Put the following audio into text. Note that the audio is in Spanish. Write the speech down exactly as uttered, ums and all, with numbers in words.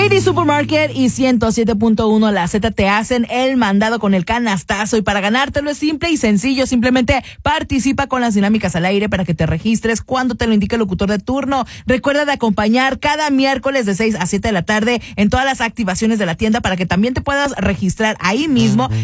Lady Supermarket y ciento siete punto uno La Z te hacen el mandado con el canastazo, y para ganártelo es simple y sencillo. Simplemente participa con las dinámicas al aire para que te registres cuando te lo indique el locutor de turno. Recuerda de acompañar cada miércoles de seis a siete de la tarde en todas las activaciones de la tienda para que también te puedas registrar ahí mismo